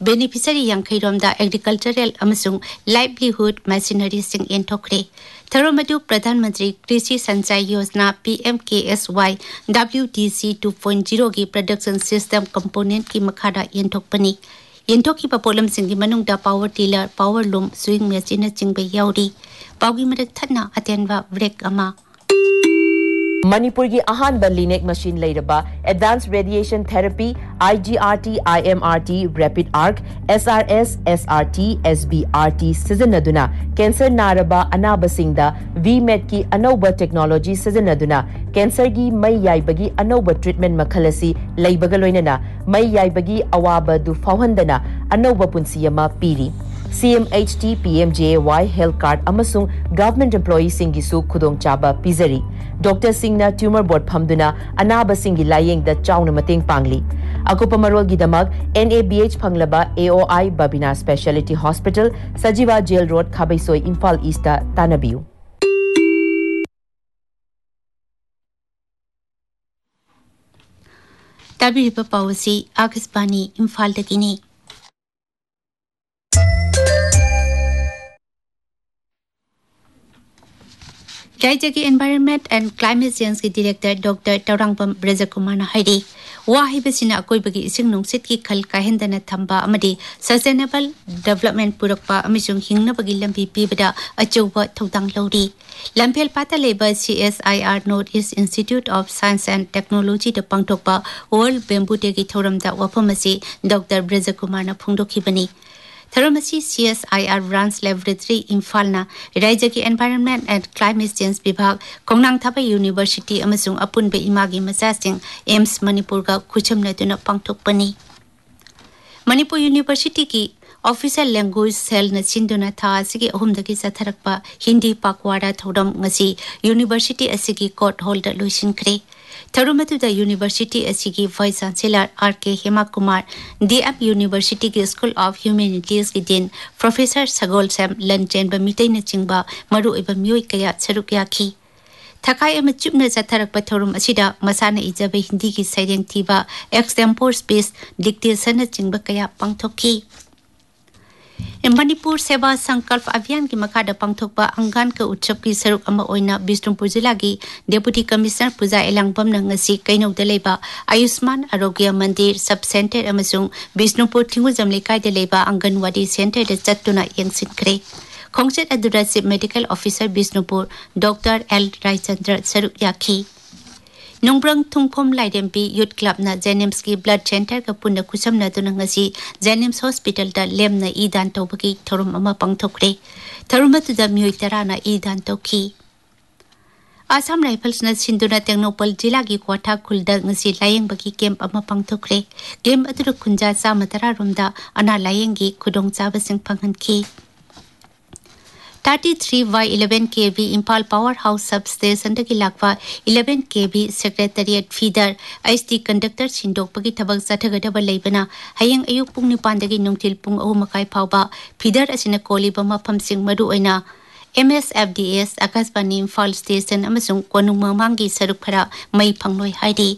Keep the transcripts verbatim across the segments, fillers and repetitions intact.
beneficiary yankhaiромda agricultural amasung livelihood machinery sing entokre Tharomadu Pradhan Mantri Krishi Sanchay Yojana P M K S Y W D C two point oh ki production system component ki makhada entokpani Yentoki papolam singi manungda power tiller power loom swing machine chingbe yauri pawgi madak thana atenwa break ama Manipur ki ahanba Linex machine leiraba advanced radiation therapy I G R T I M R T rapid arc S R S S R T S B R T sizinaduna cancer naraba anaba singda V MED ki anoba technology sizinaduna cancer gi mai yaibagi anoba treatment makhalasi leibaga loinana mai yaibagi awaba du fawhandana anoba punsiyama piri C M H T P M J A Y health card amasung government employees singi su khudong chaba pizari Doctor Singna tumor board phamduna anaba singi layeng da chauna mateng pangli akupa marol gi damag N A B H phanglaba A O I Babina Specialty Hospital Sajiva Jail Road Khabaisoi Imphal East ta tanabiu Tabi pa pawsi Akisbani Imphal dakini Rajya ki Environment and Climate Change ki Director Doctor Taurangpam Brajakumar na haidi wahibasina akoibagi ising nungsit ki khal kahendana thamba amadi sustainable development purakpa amisung hingnabagi lambi pibada achouba thodang lori Lampel pata leba C S I R North East Institute of Science and Technology da pangthokpa World Bamboo Day ki thoramda wafamasi Doctor Brajakumar na phungdokhibani Tharamasi C S I R Branch Laboratory Imphal Rajya ki Environment and Climate Change Vibhag Kongnang Thapa University amasung apunbe imagi masasing A I M S Manipur ga khuchamna tuna pangthokpani Manipur University ki Official Language Cell na sinduna tha asigi ahumdagi satharakpa Hindi Pakwara thodam ngasi University asigi court holder loisinkhre Tharumatu the University asigi Vice Chancellor R K Hema Kumar D M University ki School of Humanities ki din Professor Sagol Sam Lanchen ba mitai na chingba maru iba myoi kaya saruk yakhi Thakai ama chupna satharak pathorum asida masana ijabe Hindi ki saireng thiba extempore space dictation na chingba kaya pangthokhi In Manipur Seva Sankalp Abhiyan ki makhada pangthokpa Angan ka utsav ki saruk ama oina Bishnupur Jilla gi Deputy Commissioner Puja Elangbam na ngasi kainok da leiba Ayushman Arogya Mandir Sub Center amasung Bishnupur Thinguzam Lekai da leiba Anganwadi Center da chattuna yengsinkre Khongchet adura Chief Medical Officer Bishnupur Doctor L Raichandra saruk yakhi Nongbrang Thungphom Laidempi Youth Club na Jenims ki Blood Center ka punna kusam na tunang ngasi Jenims Hospital da lem na idan tawbagi thorum ama pangthokre tharumatu da myoi tara na idan tawki Assam Rifles na sinduna Tengnopal Jilla gi Kwatha Khulda ngasi layeng bagi camp ama pangthokre game atu khunja sa matara romda ana layeng gi khudong chaba sing phanghanki thirty-three by eleven K V Imphal Powerhouse Substation dagi lakwa eleven K V Secretariat Feeder I S T Conductor Sindokpagi thabak sathagadaba leibana hayeng ayuk pung nipan dagi nungtil pung ahum makai phawba feeder asina koliba mafamsing madu oina M S F D S Akasbani Imphal Station amasung konung mamangi saruk phara mai phangloi haidi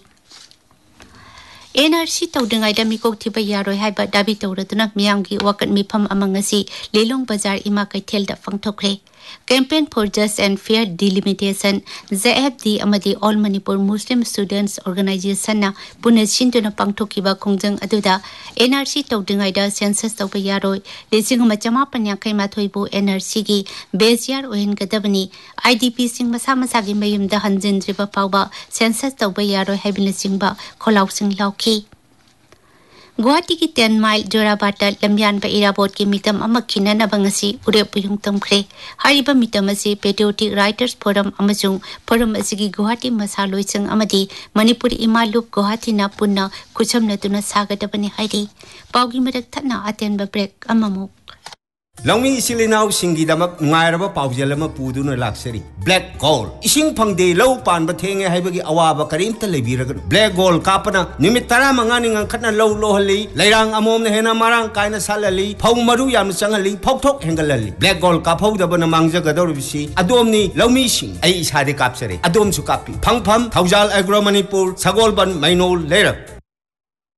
N R C tawdingai da mikok thiba yaroi haiba dabi tawratuna miyamgi wakat mifam amangasi Lelong Bazar ima kaithel da phangthokre Campaign for Just and Fair Delimitation Z F D amadi All Manipur Muslim Students Organization na punna sinduna pangthokiba khongjang aduda N R C tawdingai da census tawba yaroi lesing machama panyakai mathoi bu N R C gi beziar ohen gadabani I D P sing masa masa gi mayum da hanjin driba pawba census tawba yaroi haibina singba kholaw sing lauki Guwahati ki ten mile Jorabata lamyan ba irabot ki mitam amakhina na bangasi urepuyung tamkre hariba mitam asi Patriotic Writers Forum amasung forum asigi Guwahati masaloisang amadi Manipur imalup Guwahati na punna kucham na tuna sagadabani hari pawgi madak thana aten ba break amamuk Langmi isilinaw singi damak ngairaba pawjalama puduna laksari black gold ising pangde low pan bathenge haibagi awaba karimta lebiraga black gold kapana nimit tara mangani ngakhatna low lohali lairang amom na hena marang kaina salali phau maru yam changali phokthok hengalali black gold ka phau dabana mangjaga dorbisi adomni lawmi sing ai isade kapsare adom su kapi phangpham thaujal agro manipur sagolban mainol lerak